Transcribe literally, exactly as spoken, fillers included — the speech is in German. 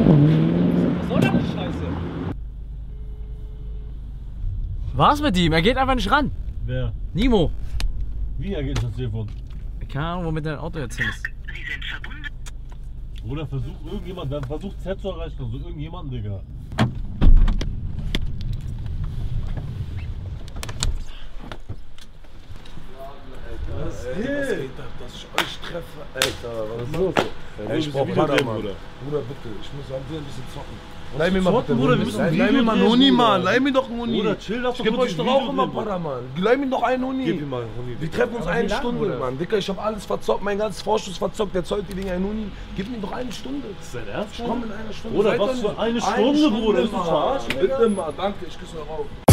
Was soll das die Scheiße? Was mit ihm? Er geht einfach nicht ran. Wer? Nimo. Wie, er geht nicht ans Telefon? Keine Ahnung, womit dein Auto jetzt hin ist. Sie sind verbunden. Bruder, versucht irgendjemand, dann versucht Z zu erreichen, also irgendjemanden, Digga. Was geht, dass ich euch treffe, Alter. Was ist los? Ey, Ich brauch Video Bruder, drehen, Mann. Bruder. Bruder, bitte, ich muss an dir ein bisschen zocken. Was Leih mir mal zocken, bitte Bruder? einen Wir Huni. müssen ein Leih Video mir mal einen drehen, Huni, Bruder. Mann. Leih mir doch einen Huni. Bruder, chill doch Ich doch geb kurz euch ein doch auch Video immer drehen, Para, Mann. Leih mir doch einen Huni. Gib ihm mal einen Huni. Wir treffen uns Aber wie eine lang, Stunde, Bruder? Mann. Dicker, ich hab alles verzockt, mein ganzes Vorschuss verzockt. Jetzt heute wegen einen Huni. Gib mir doch eine Stunde. Ist dein Ernst? Ich komm in einer Stunde. Bruder, Seid was doch für nicht- eine Stunde, Bruder? Bist du Mann. verarschen, Digga? Bitte mal, danke, ich küsse euch auf.